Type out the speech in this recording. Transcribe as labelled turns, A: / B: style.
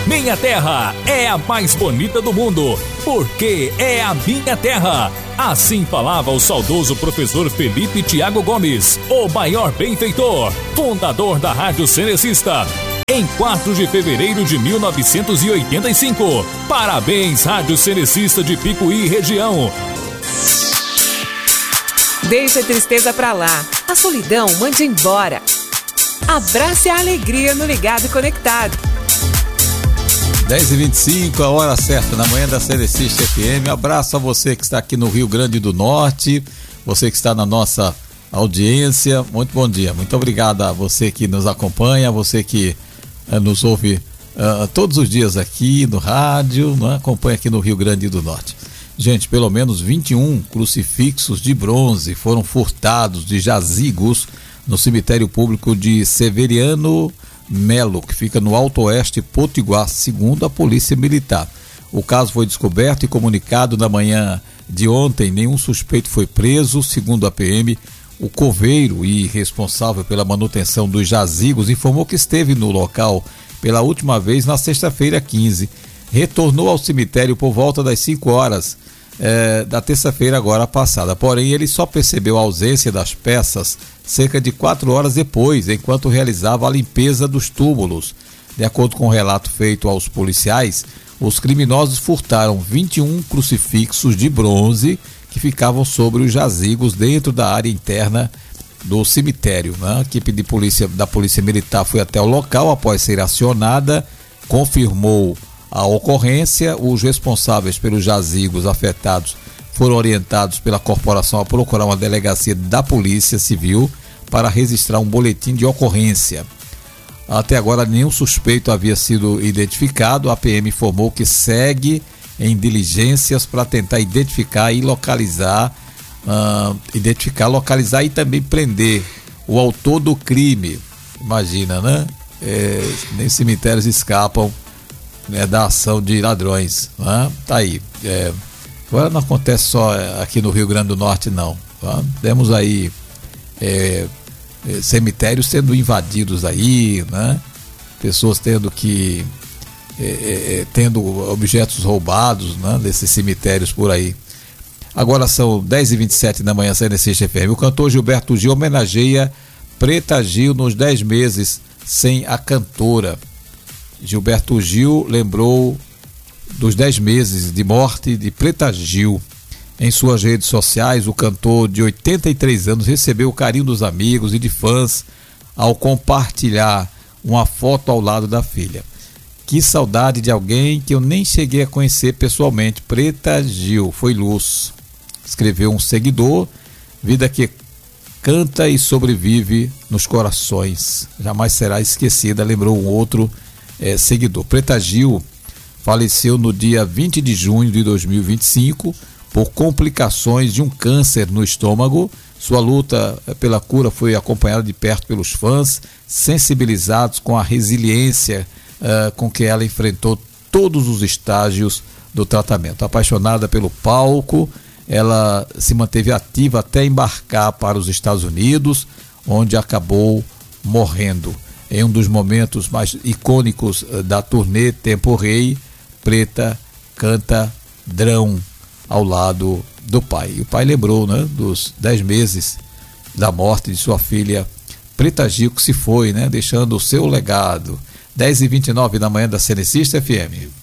A: Minha terra é a mais bonita do mundo, porque é a minha terra. Assim falava o saudoso professor Felipe Thiago Gomes, o maior benfeitor, fundador da Rádio Cenecista, em 4 de fevereiro de 1985. Parabéns, Rádio Cenecista de Picuí região.
B: Deixa a tristeza pra lá, a solidão mande embora. Abrace a alegria no Ligado e Conectado.
C: 10h25, a hora certa, na manhã da Cenecista FM. Abraço a você que está aqui no Rio Grande do Norte, você que está na nossa audiência, muito bom dia. Muito obrigado a você que nos acompanha, você que nos ouve todos os dias aqui no rádio, né? Acompanha aqui no Rio Grande do Norte. Gente, pelo menos 21 crucifixos de bronze foram furtados de jazigos no cemitério público de Severiano Melo, que fica no Alto Oeste Potiguar, segundo a Polícia Militar. O caso foi descoberto e comunicado na manhã de ontem. Nenhum suspeito foi preso, segundo a PM. O coveiro e responsável pela manutenção dos jazigos informou que esteve no local pela última vez na sexta-feira 15. Retornou ao cemitério por volta das 5 horas da terça-feira agora passada. Porém, ele só percebeu a ausência das peças cerca de 4 horas depois, enquanto realizava a limpeza dos túmulos. De acordo com o relato feito aos policiais, os criminosos furtaram 21 crucifixos de bronze que ficavam sobre os jazigos dentro da área interna do cemitério, né? A equipe de polícia da Polícia Militar foi até o local após ser acionada, confirmou a ocorrência. Os responsáveis pelos jazigos afetados foram orientados pela corporação a procurar uma delegacia da Polícia Civil para registrar um boletim de ocorrência. Até agora nenhum suspeito havia sido identificado. A PM informou que segue em diligências para tentar identificar e localizar, localizar e também prender o autor do crime. Imagina, né? Nem cemitérios escapam, né, da ação de ladrões, né? Tá aí. Agora não acontece só aqui no Rio Grande do Norte, não. Tá? Temos aí cemitérios sendo invadidos aí, né? Pessoas tendo objetos roubados, né, desses cemitérios por aí. Agora são 10h27 da manhã, Cenecista FM. O cantor Gilberto Gil homenageia Preta Gil nos 10 meses sem a cantora. Gilberto Gil lembrou dos 10 meses de morte de Preta Gil. Em suas redes sociais, o cantor de 83 anos recebeu o carinho dos amigos e de fãs ao compartilhar uma foto ao lado da filha. Que saudade de alguém que eu nem cheguei a conhecer pessoalmente. Preta Gil, foi luz, escreveu um seguidor. Vida que canta e sobrevive nos corações, jamais será esquecida, lembrou um outro seguidor. Preta Gil faleceu no dia 20 de junho de 2025 por complicações de um câncer no estômago. Sua luta pela cura foi acompanhada de perto pelos fãs, sensibilizados com a resiliência com que ela enfrentou todos os estágios do tratamento. Apaixonada pelo palco, ela se manteve ativa até embarcar para os Estados Unidos, onde acabou morrendo. Em um dos momentos mais icônicos da turnê Tempo Rei, Preta canta Drão ao lado do pai. E o pai lembrou, né, dos 10 meses da morte de sua filha Preta Gil, que se foi, né, deixando o seu legado. 10h29 da manhã da Cenecista FM.